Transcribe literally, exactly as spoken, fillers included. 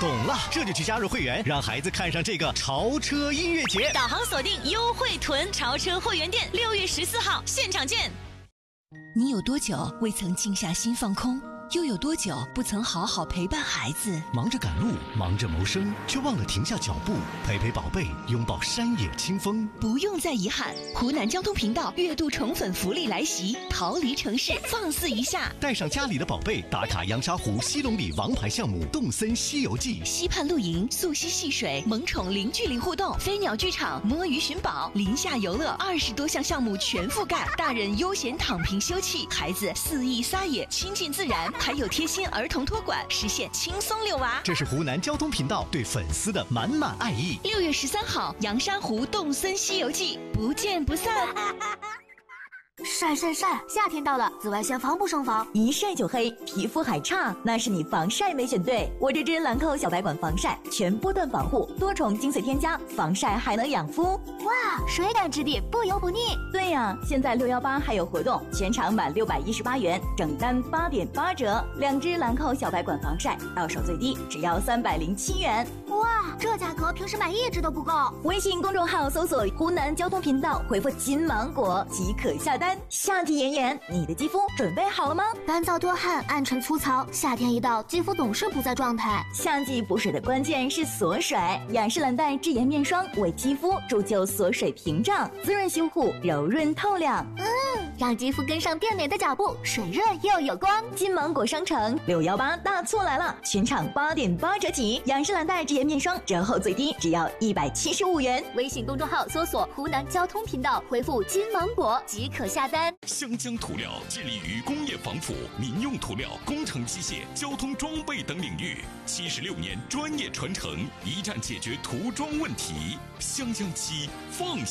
懂了，这就去加入会员，让孩子看上这个潮车音乐节。 导航锁定优惠囤潮车会员店，六月十四号现场见。 你有多久未曾静下心放空？又有多久不曾好好陪伴孩子？ 忙着赶路，忙着谋生，却忘了停下脚步，陪陪宝贝，拥抱山野清风。 不用再遗憾，湖南交通频道月度宠粉福利来袭，逃离城市，放肆一下！ 带上家里的宝贝，打卡阳沙湖西龙里王牌项目《动森西游记》， 溪畔露营，溯溪戏水，萌宠零距离互动，飞鸟剧场，摸鱼寻宝，林下游乐，二十多项项目全覆盖，大人悠闲躺平休憩，孩子肆意撒野，亲近自然。还有贴心儿童托管，实现轻松遛娃。 这是湖南交通频道对粉丝的满满爱意。 六月十三号，阳沙湖动森西游记，不见不散。 晒晒晒！夏天到了，紫外线防不胜防， 一晒就黑，皮肤还差，那是你防晒没选对。我这支兰蔻小白管防晒，全波段防护，多重精粹添加，防晒还能养肤。 哇，水感质地，不油不腻。 对呀，现在六一八还有活动，全场满六百一十八元，整单八点八折。两支兰蔻小白管防晒，到手最低只要三百零七元。 哇，这价格平时买一支都不够。 微信公众号搜索湖南交通频道，回复金芒果即可下单。夏季炎炎，你的肌肤准备好了吗？ 干燥多汗，暗沉粗糙，夏天一到，肌肤总是不在状态。 夏季补水的关键是锁水，雅诗兰黛智妍面霜为肌肤铸就锁水屏障，滋润修护，柔润透亮。 嗯，让肌肤跟上变美的脚步，水润又有光。 金芒果商城六一八大促来了，全场八点八折起，雅诗兰黛智妍面霜折后最低只要一百七十五元。 微信公众号搜索湖南交通频道，回复金芒果即可下单。 湘江涂料致力于工业防腐、民用涂料、工程机械、交通装备等领域，七十六年专业传承，一站解决涂装问题。湘江漆放